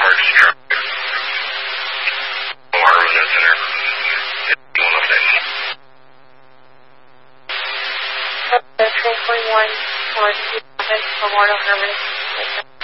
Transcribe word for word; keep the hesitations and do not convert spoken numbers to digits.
Parks truck. Harvard Center. One of them. Train twenty-one, Memorial Harvard.